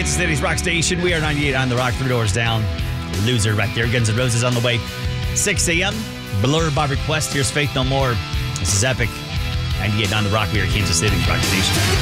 Kansas City's Rock Station. We are 98 on the Rock. 3 doors down. Loser right there. Guns N' Roses on the way. 6 a.m. Blur by request. Here's Faith No More. This is Epic. 98 on the Rock. We are Kansas City's Rock Station.